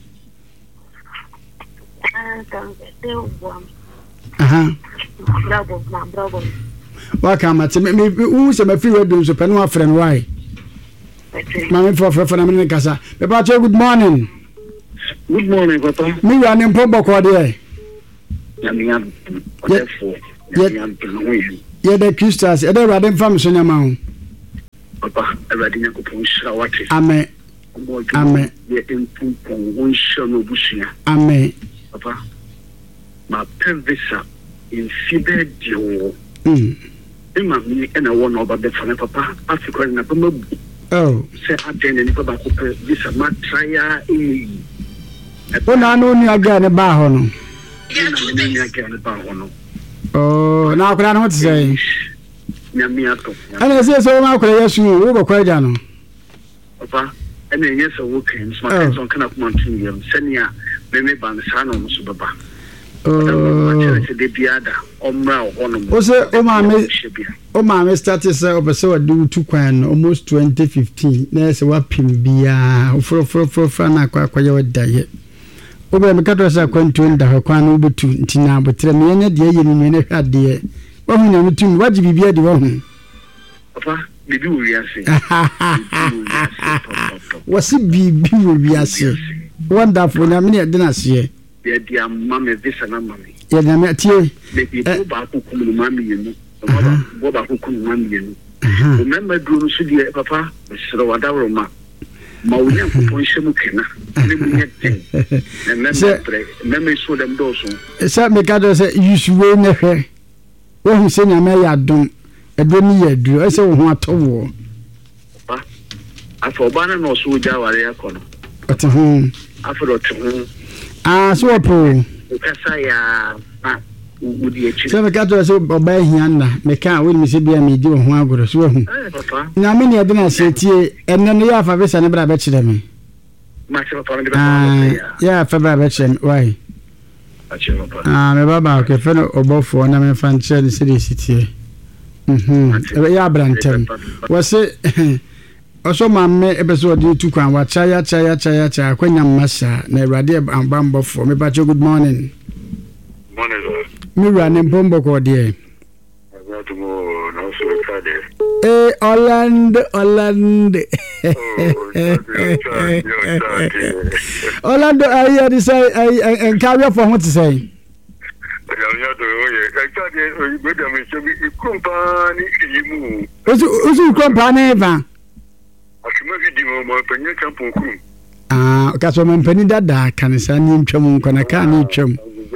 Aha. Bravo. Welcome at me who se me free radio so penu afren why. Mama for na me kasa. Papa good morning. Good morning, Papa. Me wa ne mpombo ko de. Yeah, the Christians, I don't have from Sonama. Papa, I read in a coupon shower. Amen. Amen. Amen. Papa, my pelvisa in Sibe Dio. Emma, and I won over the fan, Papa, Africa in a bumble. Oh, say, I didn't know about this. A mad trier. When I know you again about him. Oh, now can I not say? And I say so now can I ask you over quite down. Papa, and then yes, a working smart on kind of mountain, Senia, maybe by the son of Subaba. Oh, the Biada, Omra, was it? Oh, my started so so do 2 kwan almost 2015. There's a wapim bia for Fana diet. Obe mekato sa kwantu nda kwa no betu ntina abotre me nya de ye ni ne hwade wo hu nya mutum waji bibia de wo hu papa bibi wo wiase wasi bibi wo wiase wonderful na me de na se ye dia mama visa na mama ye na me tie bibi ba ko kum mama yenu bo ba ko kum mama yenu remember do so dia papa sero wadawro ma Maunya kuponche mukena ne munyete na me so dem do so sa me ka do se yusuwe ne hwe wo hu se nya me ya dom edomi ya duru ese wo ho atowo pa afọ bana no so ja ware akono ate hu afọ to hu so opo kasa ya udi echi se me ka do se oba hia na me ka wo ni se bia me di wo ho agoro so hu papa na me ne de na se tie enne no ya fa besa ne bra be kire me ma se papa me be ya fa bra be kire why me baba ke fe no obofo na me fa nche ni se tie ya brantem wase oso mamme ebeso odi 2 kwan wa chaya kwanya masa na Awurade ambambofo me ba good morning. Me running pombo ko de. Orlando. Orlando, I hear this and carry for what to say. Kaso mampani dada kanisa ni ntwam nkona ka ni ntwam.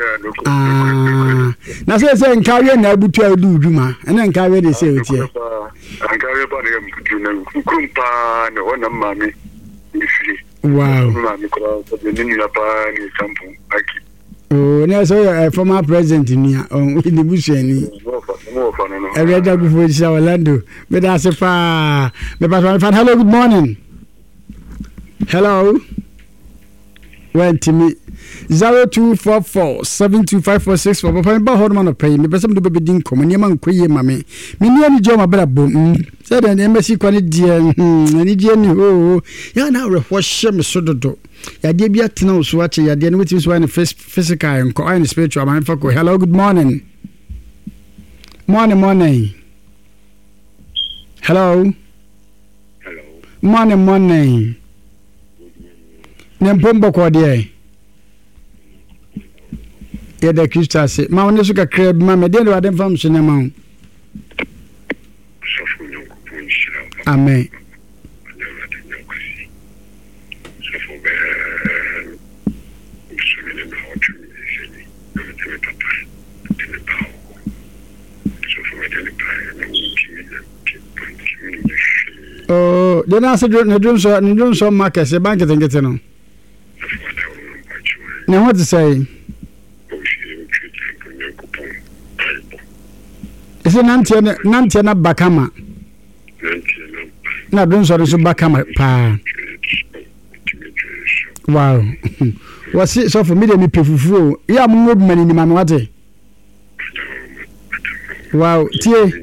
Na say nkawe na abutu adu dwuma ena nkawe de say otie nkawe ba na abutu na kumpa na wona mami ifiri wow mami ko de ni na pa ni sampu aki oh na so former president ni on the busheni Ereda before this Orlando me da se pa me pa fan hello good morning hello went to me 0244725464 papa ba hodman of pay me person do be din kom ni man koye mame me ni ani joma bra bom say den embassy kwani die ani die ni ho ya na rehwo hye me sododo ya de bia tena so ache ya de no wetin so any physical and any spiritual man for hello good morning morning hello morning Nempombo kwa die. Ya da Kristo ase. Ma woni so kakra ma me de Awurade mfam so ne ma. Amen. Oh, de na se ne drum so market se bank ngete no. Now what to say? Is it Nantiana Bakama? No, don't sorry, so Bakama pa. Wow. What's it so for me to be pifu? Yeah, I'm not many in Manuate. wow tie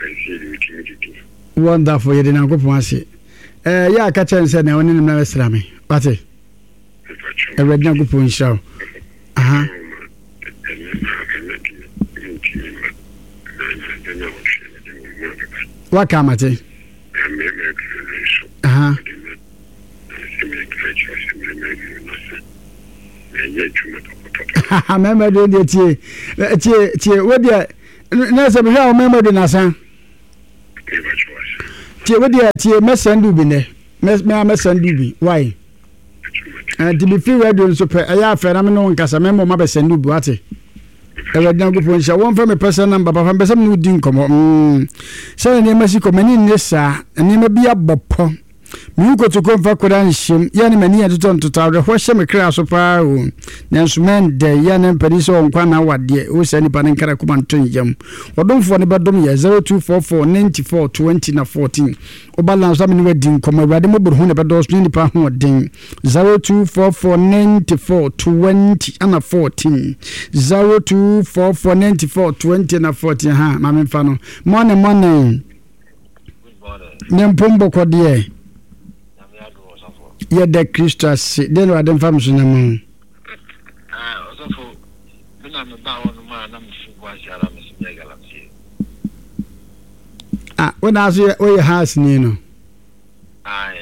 wonderful yede na kopon ase ya ka chen se na woni na besra me pate ewede na kopon show aha waka mate aha mama do de tie wodia na se be ha mama do na san tie wodia tie mesandu bi ne mesandu bi why and to be free radio so per aya afra na me no nkasa memo ma besandu bi wate ewe dan go pon sha won fa me person number papa be sam no din komo se ne ma si ko mani ne sa ne ma bia bopo mi ko to ko fa ko dan shim ya ne mani atoto ntoto de ho hye me kra so pa o na nsumen de ya ne mpani so nkwa na wade o se ni pa ne nkara kuma nton yam odomfo ne bedom ya 02449420 na 14 o balance am ni wadi nkoma awade mo buru hu ne bedos ni pa ho den 02449420 ana 14 02449420 na 14 ha ma me fa no morning ne mpombo ko de ye de Christus den wa dem fam so na mo osofo bina me ba wonu ma na mfu kwa shara me so me galamsi wona so o ye house ni no ai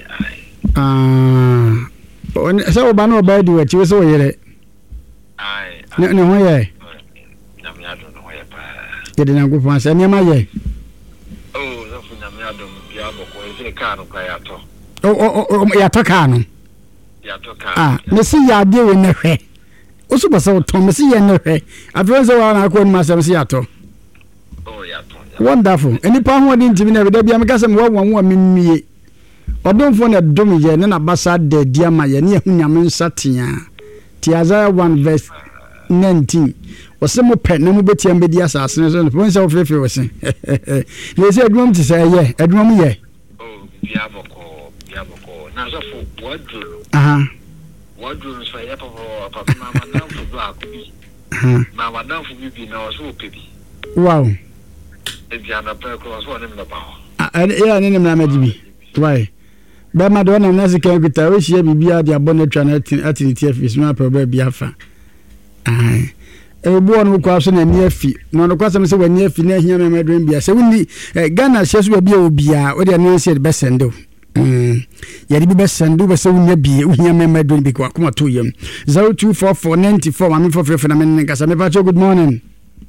on so ba no ba di wa chi so yere ne ho ye na me ado no ye pa ye de na go fa se ne ma ye osofo na me ado bia boko e ka no ka ya to ya toka no me si ya de we ne hwe oso basa o ton me si ye ne hwe afense wa na akọ ma sam si ya to ya to wonderful eni pa ho din timi na be da bia me ka sam wa memie odomfo na dom ye ne na basa de dia ma ye ne hu nyame nsatia ti Isaiah 1 verse 19 wose mo pe na mo betiam be dia asase ne so ne ponse ofefe wose le se adwom ti say ye adwom ye bia boko na so for wardrobe wardrobe so ya papa mama na for black bi mama na for bi na so pebi wow e bia na pe ko so ne me ba ya ne na majibi why ba ma do na se kan kwita o hie bibia de abonetwa na atiniti afis no apro bia afa e bo no kwa so na ni afi no no kwa se me wani afi na hia me madwen bia se woni Ghana hie so bia obia o de no se be sendo yari bi besandu be se wunya bie wunya memma don bi kwa kuma to yam 024494 mami for free na men nkasa me pa good morning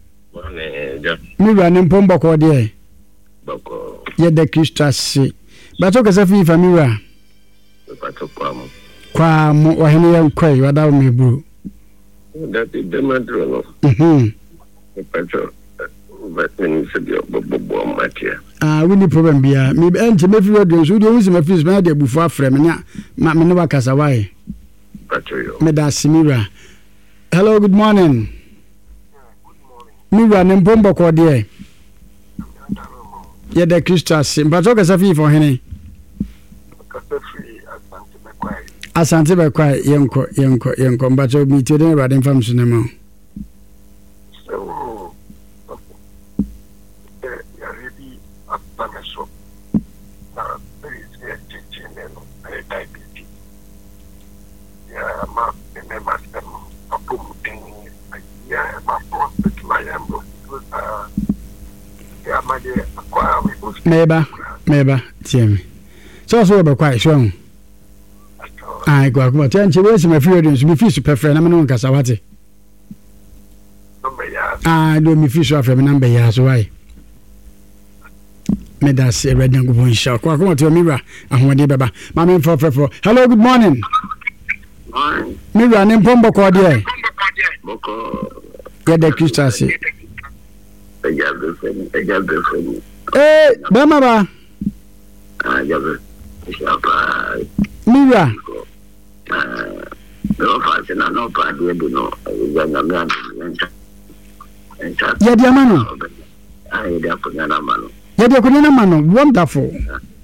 mi ba ne mpombo ko de boko ye de Christus ba to kasa fi family ba to kwa mo wa hene ya kwai wa da me bro that is the matter no pato but when se dio bobo matia we problem bia me enti me fi radio so dio wisi me fi me de bufu afre me na ma me no bakasa why pato yo me da simira hello good morning Mira ne mpombo ko de ye de Christus mpato kasa fi for hene asante be kwa yenko mpato mi ti de radio fam so na ma Meba tiemi so be kwai so ai kwa kuma tianche we se me free so me fi super friend na me no nkasa wate do me fi so afre me number ya so why me da se ready go bon sha kwa kuma to mira ahwode beba ma me for hello good morning mira ne mpombo ko de boko ya de Christus Ejabe bema ba Ejabe Shapa Mira no fa na no pa de no ya me ya dia mano ai da kunya na mano ya dia kunya na mano wonderful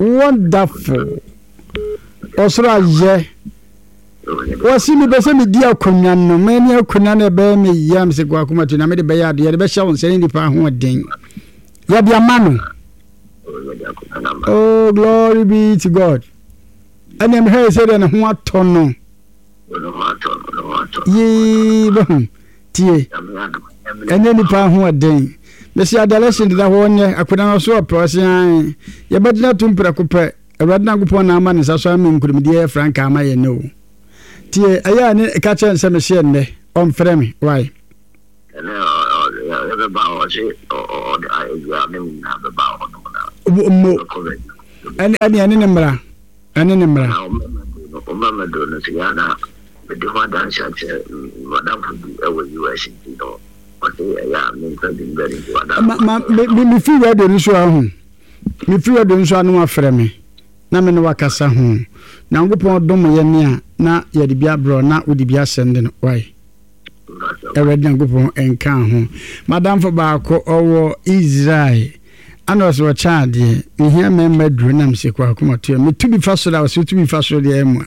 osra ye wasi mi bese mi dia kunya no me ni kunya na be mi yam se kwa kuma tu na me de be ya de be sha won se ni pa ho den ya dia mano oh glory be to God and I'm here say na ho atono ye bo tie ene nipa ho aden mesi adolescent da ho nye akodan so operation ye bedina tumpra kopɛ awurade na gopɔ na ama ne saso am nkurumdie franka ama ye no tie aya ne ka chen se me hye nne on frɛ me why ani ne mra me fi radio ni so ahu me fi radio ni so anu afrɛ me na me no wakasa ho na ngopon dom ye ne a na ye de bia bro na odi bia send no why already ngopon enka ho madam for baako owo Israel ana so child ye hia me madru na mse kwa kuma to me to bi faso da so to bi faso de em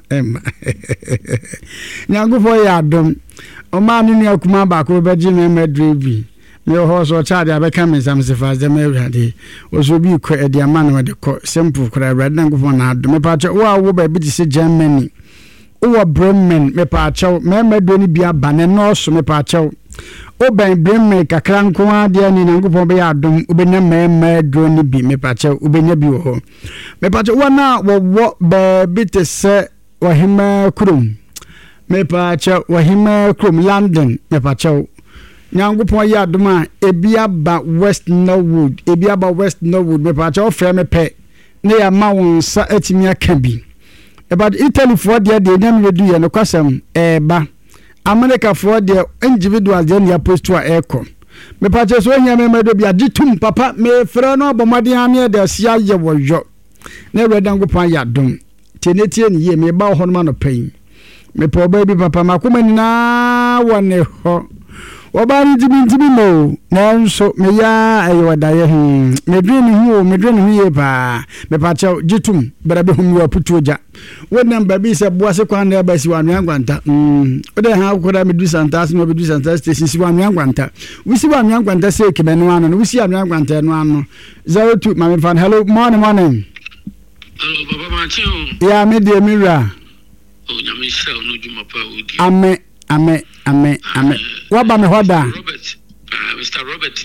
na ngopon ya dom o ma ni akuma baako be ji me madru bi me ho so child abeka me sam se fa dem awrade o so bi ko e de ama na de ko simple kra awrade na ngopon na dom me pa che wo ba bi se Germany o Bremen me pa che me madru ni bia ba ne no so me pa che o ben Bremen kakra nko ade ni ngopon be ya dom obenya me madru ni bi me pa che obenya bi wo me pa che wana wo ba bi te se wa hima kurum me pa che wa hima kurum London me pa che nyangopon ya doma ebia ba West Norwood me pa cha ofre me pe ne ya ma won sa atimi aka bi about Italy for there de nyam redu ye no kwasam ba America for there individual de ya post to aircon me pa cha so nya me medo bia gitum papa me frɛ no abomade ame de sia ye wojo ne redangopon ya dom tenetie ne ye me ba ho no ma no pen me pa ba bi papa makoma ni na wone ho Obani tibi mo nanso me ya ayo daye me dwene hu ye pa me pa cha gitum berabe hu wa putuoja wonam babi se boase kwan na ba si wa nwangwanta o de ha ko da me du santas no be du santas station si wa nwangwanta wi si wa nwangwanta se ke benu ano wi si nwangwanta no ano 02 mama fan hello morning hello baba manchio ya me de mira o nyame sha no juma pa odi Amen. Waba me hoda. Mr.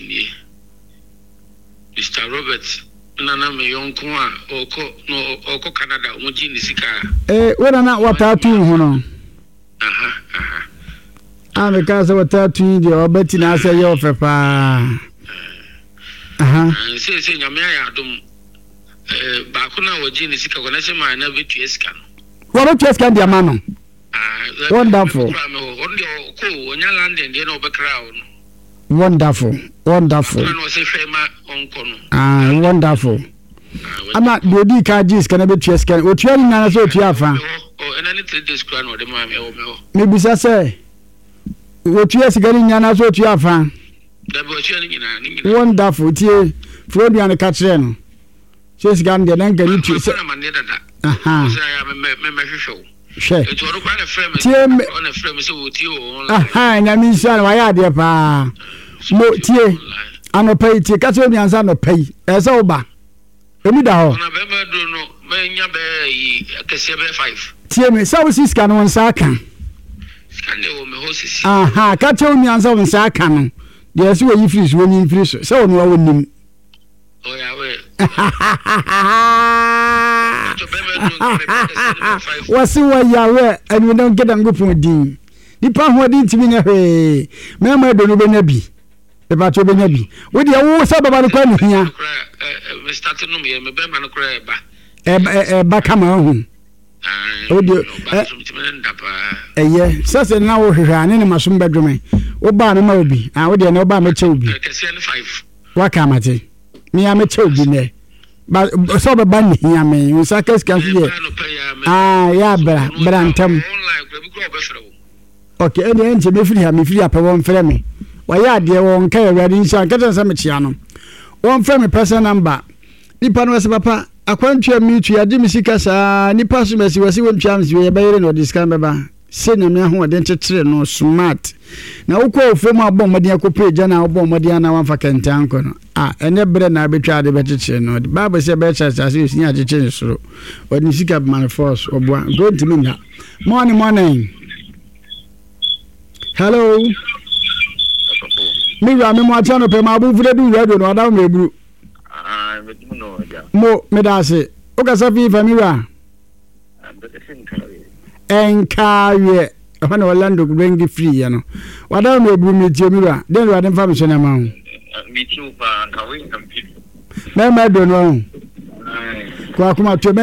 Robert. Nana me yonko a oko Canada o ji ni sika. Wena na watatu hu no. Me ka se watatu di obeti na ase ye ofepa. Se nyame ya dum. Ba ko na o ji ni sika ko na se ma na betu esika no. Wa betu esika di amano. Wonderful. Wonderful. Wonderful. Ama dodi ka jis kana be tues kan o tuani na so tu afa. Enani 3 days kran o de ma me o. Me bisa se o tues gani nyana so tu afa. Da bo tuani nyina ni. Wonderful tie Florian ka kire no. Tues gan de nan gani tu se. Aha. She. Aha, na mi sha wa ya de pa. Mo tie. Ano pay tie ka so mi ansa no pay. E se oba. Emi da ho. Na be do no, me nya be yi akese be 5. Tie me, sa wo siska no nsa kan. Scan le wo me ho sisi. Aha, ka che mi ansa wo nsa kan no. De se wo yi free so ni free so. Se wo no wo nim. Oh ya we. Wasi wa yawe and we don't get and go for din. Nipa ho din timi na hwe. Me ma do no be nabi. E ba to be nabi. We dey wo sa baba no kwa ni hia. We start no me be ma no kra ba. Ba kama ho. O dey ye sase na wo hwehwa ane ne masom bedwome. Wo ba na ma obi. Wo dey na wo ba ma che obi. Kese ni 5. Wa kamate. Me ya me che obi ne. But so be ban here me we sakas can see ya brantam okay and enje me free apa won frɛ me wa ya de won ka awari nsa ka tan me chia no won frɛ me person number nipa no se papa akwantua mi tu ya de mi sika sa nipa so mesi wasi won tua mi we be yere no discount beba se na me ho den kyekyere no smart na wokɔ ofom abɔ mmɔden akɔpɛ gya na wobɔ mmɔden na wamfa kɛntɛ ankɔ no ɛnɛ brɛ na abɛtwa ade bɛkyekyere no de baba sɛ bɛkyɛ sase osi akyekyere soro ɔde sika man force ɔboa go ntimi nya morning hello me wa me mo acha no pe ma bu fure du radio no ada me buru mo me da se o ka sa fi family wa enkaye fa na Orlando bring free ya no wada me buru me tie me wa den wa den fa me so na ma ho me tu pa ka we compete me do no kwa kuma to